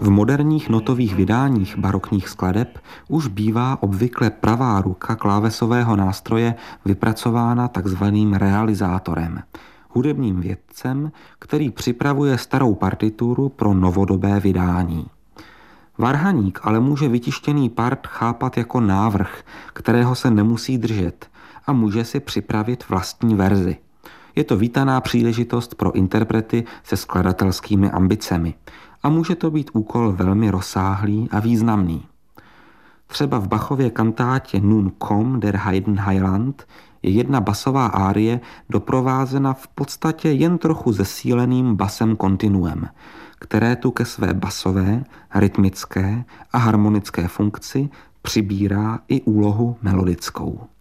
V moderních notových vydáních barokních skladeb už bývá obvykle pravá ruka klávesového nástroje vypracována takzvaným realizátorem, hudebním vědcem, který připravuje starou partituru pro novodobé vydání. Varhaník ale může vytištěný part chápat jako návrh, kterého se nemusí držet a může si připravit vlastní verzi. Je to vítaná příležitost pro interprety se skladatelskými ambicemi a může to být úkol velmi rozsáhlý a významný. Třeba v Bachově kantátě Nun komm der Heidenheiland je jedna basová árie doprovázena v podstatě jen trochu zesíleným basem kontinuem, které tu ke své basové, rytmické a harmonické funkci přibírá i úlohu melodickou.